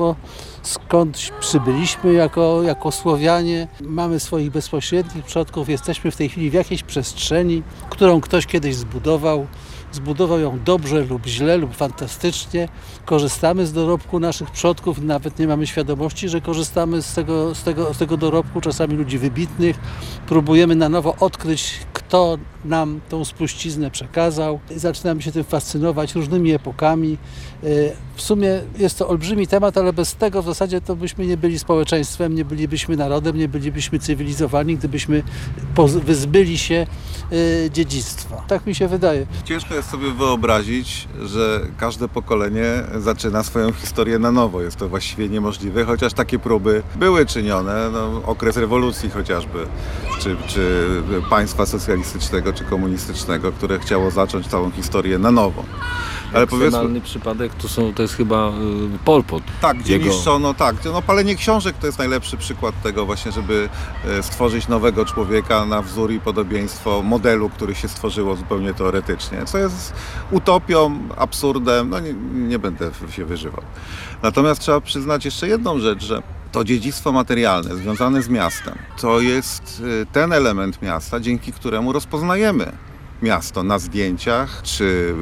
dziedzictwo, skąd przybyliśmy jako Słowianie. Mamy swoich bezpośrednich przodków, jesteśmy w tej chwili w jakiejś przestrzeni, którą ktoś kiedyś zbudował. Zbudował ją dobrze lub źle lub fantastycznie. Korzystamy z dorobku naszych przodków, nawet nie mamy świadomości, że korzystamy z tego dorobku, czasami ludzi wybitnych. Próbujemy na nowo odkryć, kto nam tą spuściznę przekazał. Zaczynamy się tym fascynować różnymi epokami. W sumie jest to olbrzymi temat, ale bez tego w zasadzie to byśmy nie byli społeczeństwem, nie bylibyśmy narodem, nie bylibyśmy cywilizowani, gdybyśmy wyzbyli się dziedzictwa. Tak mi się wydaje. Ciężko jest sobie wyobrazić, że każde pokolenie zaczyna swoją historię na nowo. Jest to właściwie niemożliwe, chociaż takie próby były czynione. Okres rewolucji chociażby, czy państwa socjalistycznego, czy komunistycznego, które chciało zacząć całą historię na nowo. Ale ekstremalny przypadek to jest chyba Pol Pot. Tak, gdzie niszczono, palenie książek to jest najlepszy przykład tego właśnie, żeby stworzyć nowego człowieka na wzór i podobieństwo modelu, który się stworzyło zupełnie teoretycznie. Co jest utopią, absurdem, nie będę się wyżywał. Natomiast trzeba przyznać jeszcze jedną rzecz, że to dziedzictwo materialne związane z miastem, to jest ten element miasta, dzięki któremu rozpoznajemy miasto na zdjęciach, czy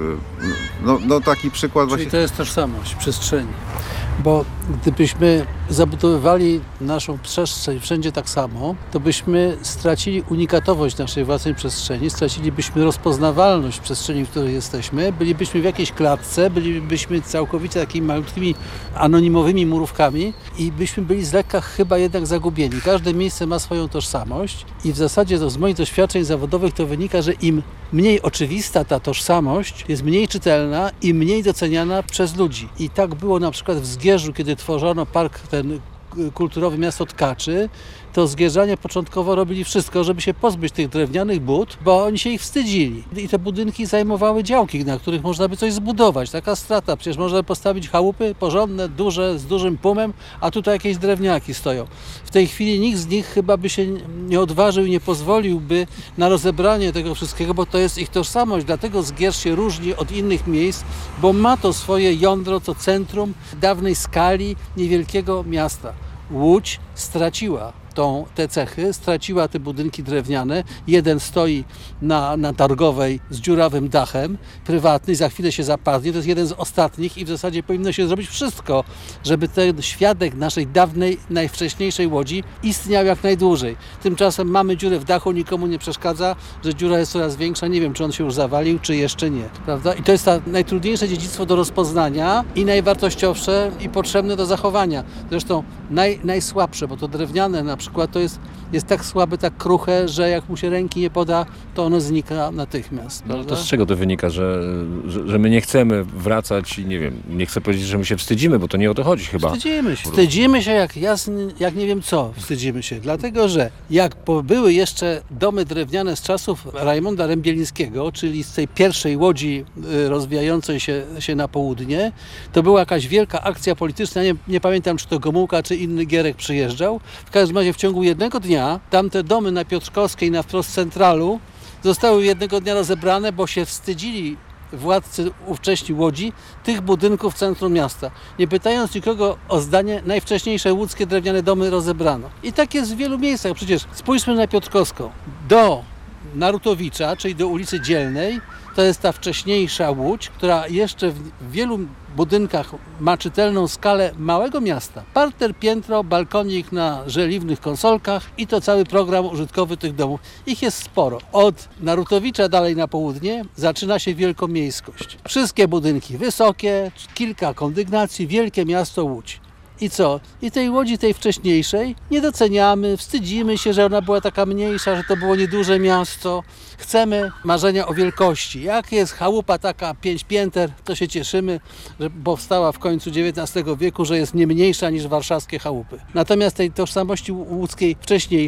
taki przykład. Czyli właśnie. To jest tożsamość przestrzeni, bo gdybyśmy zabudowywali naszą przestrzeń wszędzie tak samo, to byśmy stracili unikatowość naszej własnej przestrzeni, stracilibyśmy rozpoznawalność przestrzeni, w której jesteśmy, bylibyśmy w jakiejś klatce, bylibyśmy całkowicie takimi malutkimi, anonimowymi murówkami i byśmy byli z lekka chyba jednak zagubieni. Każde miejsce ma swoją tożsamość i w zasadzie to z moich doświadczeń zawodowych to wynika, że im mniej oczywista ta tożsamość, jest mniej czytelna i mniej doceniana przez ludzi. I tak było na przykład w Zgierzu, kiedy tworzono park ten kulturowy Miasto Tkaczy, to Zgierzanie początkowo robili wszystko, żeby się pozbyć tych drewnianych bud, bo oni się ich wstydzili. I te budynki zajmowały działki, na których można by coś zbudować. Taka strata, przecież można by postawić chałupy porządne, duże, z dużym pumem, a tutaj jakieś drewniaki stoją. W tej chwili nikt z nich chyba by się nie odważył i nie pozwoliłby na rozebranie tego wszystkiego, bo to jest ich tożsamość. Dlatego Zgierz się różni od innych miejsc, bo ma to swoje jądro, to centrum dawnej skali niewielkiego miasta. Łódź straciła te cechy, straciła te budynki drewniane. Jeden stoi na Targowej z dziurawym dachem, prywatny, za chwilę się zapadnie. To jest jeden z ostatnich i w zasadzie powinno się zrobić wszystko, żeby ten świadek naszej dawnej, najwcześniejszej Łodzi istniał jak najdłużej. Tymczasem mamy dziurę w dachu, nikomu nie przeszkadza, że dziura jest coraz większa. Nie wiem, czy on się już zawalił, czy jeszcze nie. Prawda? I to jest najtrudniejsze dziedzictwo do rozpoznania i najwartościowsze i potrzebne do zachowania. Zresztą najsłabsze, bo to drewniane na przykład to jest tak słabe, tak kruche, że jak mu się ręki nie poda, to ono znika natychmiast. No, to z czego to wynika, że my nie chcemy wracać i nie wiem, nie chcę powiedzieć, że my się wstydzimy, bo to nie o to chodzi chyba. Wstydzimy się jak nie wiem co wstydzimy się, dlatego że jak były jeszcze domy drewniane z czasów Rajmonda Rębielińskiego, czyli z tej pierwszej Łodzi rozwijającej się na południe, to była jakaś wielka akcja polityczna, nie pamiętam, czy to Gomułka, czy inny Gierek przyjeżdżał. W każdym razie w ciągu jednego dnia tamte domy na Piotrkowskiej, na wprost centralu zostały jednego dnia rozebrane, bo się wstydzili władcy ówcześni Łodzi tych budynków w centrum miasta. Nie pytając nikogo o zdanie, najwcześniejsze łódzkie drewniane domy rozebrano. I tak jest w wielu miejscach. Przecież spójrzmy na Piotrkowską. Do Narutowicza, czyli do ulicy Dzielnej, to jest ta wcześniejsza Łódź, która jeszcze w wielu budynkach ma czytelną skalę małego miasta. Parter, piętro, balkonik na żeliwnych konsolkach i to cały program użytkowy tych domów. Ich jest sporo. Od Narutowicza dalej na południe zaczyna się wielkomiejskość. Wszystkie budynki wysokie, kilka kondygnacji, wielkie miasto Łódź. I co? I tej Łodzi, tej wcześniejszej, nie doceniamy, wstydzimy się, że ona była taka mniejsza, że to było nieduże miasto. Chcemy marzenia o wielkości. Jak jest chałupa taka 5 pięter, to się cieszymy, że powstała w końcu XIX wieku, że jest nie mniejsza niż warszawskie chałupy. Natomiast tej tożsamości łódzkiej wcześniejszej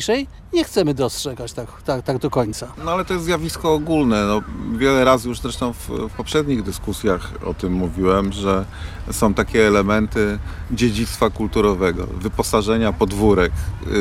nie chcemy dostrzegać tak do końca. No ale to jest zjawisko ogólne. No, wiele razy już zresztą w poprzednich dyskusjach o tym mówiłem, że są takie elementy dziedzictwa kulturowego, wyposażenia podwórek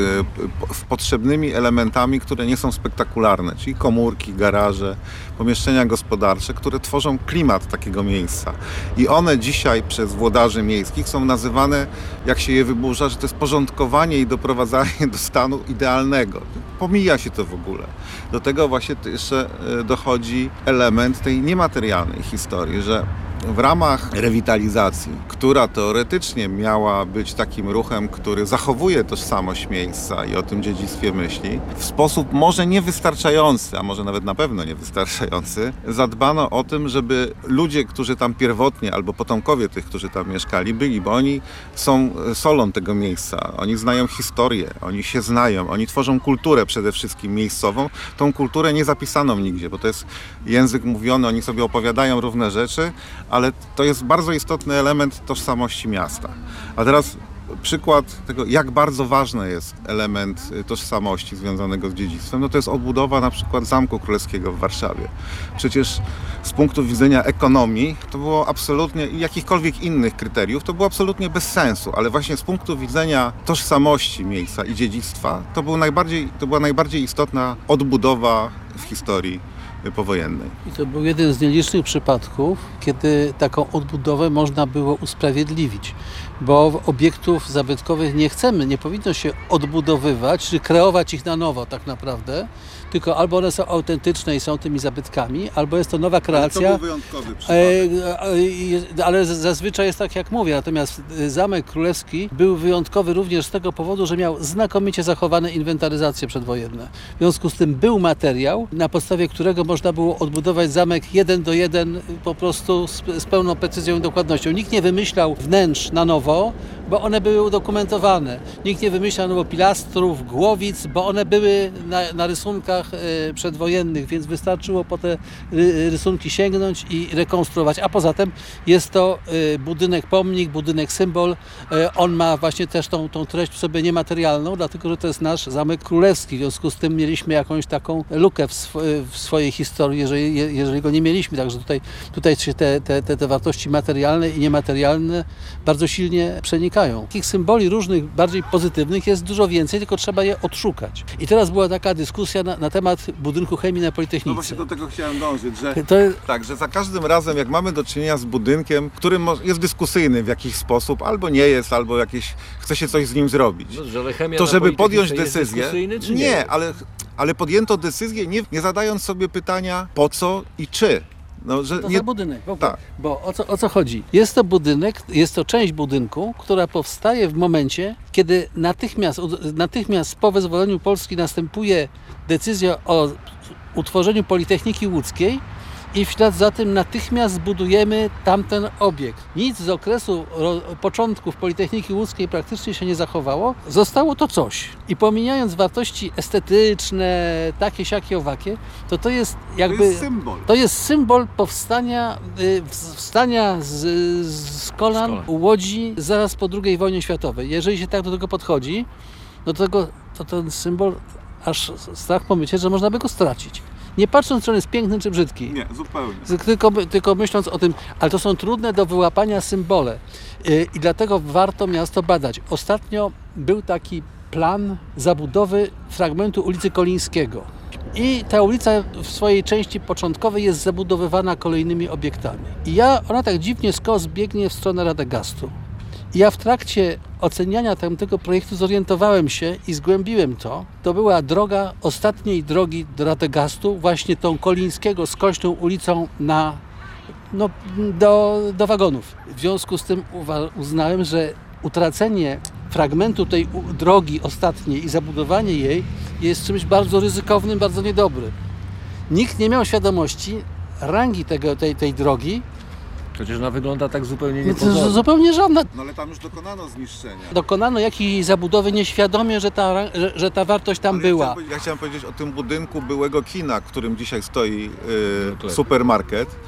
z potrzebnymi elementami, które nie są spektakularne, czyli komórki, garaże, pomieszczenia gospodarcze, które tworzą klimat takiego miejsca. I one dzisiaj przez włodarzy miejskich są nazywane, jak się je wyburza, że to jest porządkowanie i doprowadzanie do stanu idealnego. Pomija się to w ogóle. Do tego właśnie jeszcze dochodzi element tej niematerialnej historii, że w ramach rewitalizacji, która teoretycznie miała być takim ruchem, który zachowuje tożsamość miejsca i o tym dziedzictwie myśli, w sposób może niewystarczający, a może nawet na pewno niewystarczający, zadbano o tym, żeby ludzie, którzy tam pierwotnie, albo potomkowie tych, którzy tam mieszkali, byli, bo oni są solą tego miejsca, oni znają historię, oni się znają, oni tworzą kulturę przede wszystkim miejscową, tą kulturę nie zapisaną nigdzie, bo to jest język mówiony, oni sobie opowiadają różne rzeczy, ale to jest bardzo istotny element tożsamości miasta. A teraz przykład tego, jak bardzo ważny jest element tożsamości związanego z dziedzictwem, no to jest odbudowa na przykład Zamku Królewskiego w Warszawie. Przecież z punktu widzenia ekonomii to było absolutnie, i jakichkolwiek innych kryteriów, to było absolutnie bez sensu, ale właśnie z punktu widzenia tożsamości miejsca i dziedzictwa to była najbardziej istotna odbudowa w historii powojennej. I to był jeden z nielicznych przypadków, kiedy taką odbudowę można było usprawiedliwić, bo obiektów zabytkowych nie powinno się odbudowywać, czy kreować ich na nowo tak naprawdę, tylko albo one są autentyczne i są tymi zabytkami, albo jest to nowa kreacja. Ale to był wyjątkowy przypadek. Ale zazwyczaj jest tak, jak mówię. Natomiast Zamek Królewski był wyjątkowy również z tego powodu, że miał znakomicie zachowane inwentaryzacje przedwojenne. W związku z tym był materiał, na podstawie którego można było odbudować zamek 1 do 1 po prostu z pełną precyzją i dokładnością. Nikt nie wymyślał wnętrz na nowo, bo one były udokumentowane. Nikt nie wymyślał na nowo pilastrów, głowic, bo one były na rysunkach przedwojennych, więc wystarczyło po te rysunki sięgnąć i rekonstruować. A poza tym jest to budynek pomnik, budynek symbol. On ma właśnie też tą treść w sobie niematerialną, dlatego że to jest nasz Zamek Królewski. W związku z tym mieliśmy jakąś taką lukę w swojej historii, jeżeli go nie mieliśmy. Także tutaj się te wartości materialne i niematerialne bardzo silnie przenikają. Takich symboli różnych, bardziej pozytywnych jest dużo więcej, tylko trzeba je odszukać. I teraz była taka dyskusja na temat budynku chemii na Politechnice. No właśnie do tego chciałem dążyć, że To jest, tak, że za każdym razem, jak mamy do czynienia z budynkiem, który jest dyskusyjny w jakiś sposób, albo nie jest, albo chce się coś z nim zrobić, Ale chemia to na żeby podjąć Politechnice jest decyzję, dyskusyjny, czy nie, ale podjęto decyzję nie zadając sobie pytania po co i czy. No, że to za budynek. Tak. Bo o co chodzi? Jest to budynek, jest to część budynku, która powstaje w momencie, kiedy natychmiast po wyzwoleniu Polski następuje decyzja o utworzeniu Politechniki Łódzkiej i w ślad za tym natychmiast zbudujemy tamten obiekt. Nic z okresu początków Politechniki Łódzkiej praktycznie się nie zachowało. Zostało to coś. I pomijając wartości estetyczne, takie, siakie, owakie, to jest jakby... To jest symbol. To jest symbol powstania z kolan Łodzi zaraz po II wojnie światowej. Jeżeli się tak do tego podchodzi, no to ten symbol aż strach pomyśleć, że można by go stracić. Nie patrząc, czy on jest piękny, czy brzydki. Nie, zupełnie. Tylko myśląc o tym, ale to są trudne do wyłapania symbole i dlatego warto miasto badać. Ostatnio był taki plan zabudowy fragmentu ulicy Kolińskiego. I ta ulica w swojej części początkowej jest zabudowywana kolejnymi obiektami. I ona tak dziwnie skos biegnie w stronę Radegastu. I ja w trakcie oceniania tamtego projektu zorientowałem się i zgłębiłem to. To była droga ostatniej drogi do Radegastu, właśnie tą Kolińskiego z Kośną ulicą do wagonów. W związku z tym uznałem, że utracenie fragmentu tej drogi ostatniej i zabudowanie jej jest czymś bardzo ryzykownym, bardzo niedobrym. Nikt nie miał świadomości rangi tej drogi. Przecież ona wygląda tak zupełnie niepozornie. Zupełnie żadna. No ale tam już dokonano zniszczenia. Dokonano jakiejś zabudowy nieświadomie, że ta wartość tam była. Ja chciałem powiedzieć o tym budynku byłego kina, w którym dzisiaj stoi supermarket.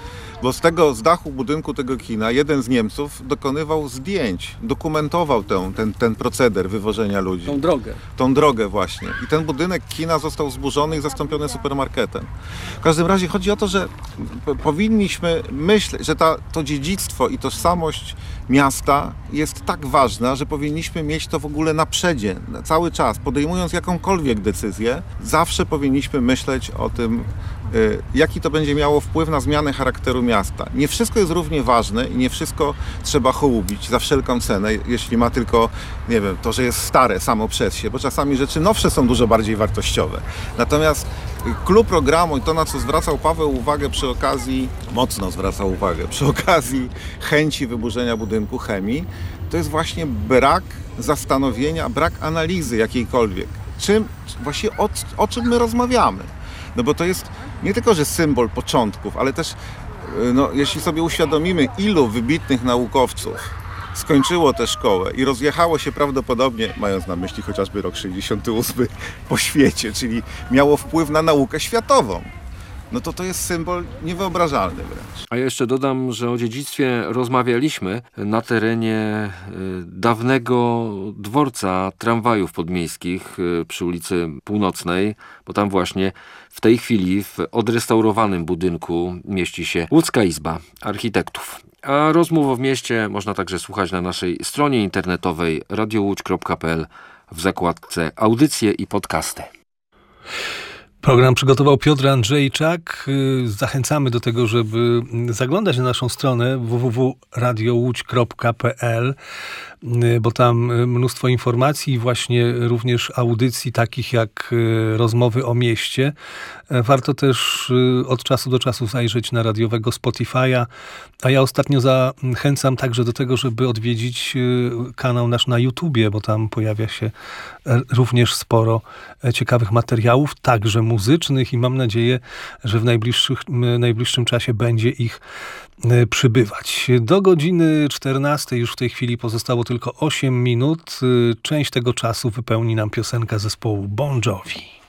Bo z dachu budynku tego kina jeden z Niemców dokonywał zdjęć, dokumentował ten proceder wywożenia ludzi. Tą drogę właśnie. I ten budynek kina został zburzony i zastąpiony supermarketem. W każdym razie chodzi o to, że powinniśmy myśleć, że to dziedzictwo i tożsamość miasta jest tak ważna, że powinniśmy mieć to w ogóle na przedzie, cały czas. Podejmując jakąkolwiek decyzję, zawsze powinniśmy myśleć o tym, jaki to będzie miało wpływ na zmianę charakteru miasta. Nie wszystko jest równie ważne i nie wszystko trzeba hołubić za wszelką cenę, jeśli ma tylko, nie wiem, to, że jest stare samo przez się, bo czasami rzeczy nowsze są dużo bardziej wartościowe. Natomiast clou programu i to, na co zwracał Paweł uwagę mocno zwracał uwagę przy okazji chęci wyburzenia budynku chemii, to jest właśnie brak zastanowienia, brak analizy jakiejkolwiek. Właściwie o czym my rozmawiamy? No bo to jest nie tylko, że symbol początków, ale też, jeśli sobie uświadomimy, ilu wybitnych naukowców skończyło tę szkołę i rozjechało się prawdopodobnie, mając na myśli chociażby rok 68 po świecie, czyli miało wpływ na naukę światową, no to jest symbol niewyobrażalny wręcz. A ja jeszcze dodam, że o dziedzictwie rozmawialiśmy na terenie dawnego dworca tramwajów podmiejskich przy ulicy Północnej, bo tam właśnie w tej chwili w odrestaurowanym budynku mieści się Łódzka Izba Architektów. A rozmów w mieście można także słuchać na naszej stronie internetowej radiołódź.pl w zakładce Audycje i podcasty. Program przygotował Piotr Andrzejczak. Zachęcamy do tego, żeby zaglądać na naszą stronę www.radiołódź.pl, bo tam mnóstwo informacji, właśnie również audycji takich jak rozmowy o mieście. Warto też od czasu do czasu zajrzeć na radiowego Spotify'a, a ja ostatnio zachęcam także do tego, żeby odwiedzić kanał nasz na YouTubie, bo tam pojawia się również sporo ciekawych materiałów, także muzycznych i mam nadzieję, że w najbliższym czasie będzie ich przybywać. Do godziny 14 już w tej chwili pozostało tylko 8 minut. Część tego czasu wypełni nam piosenka zespołu Bon Jovi.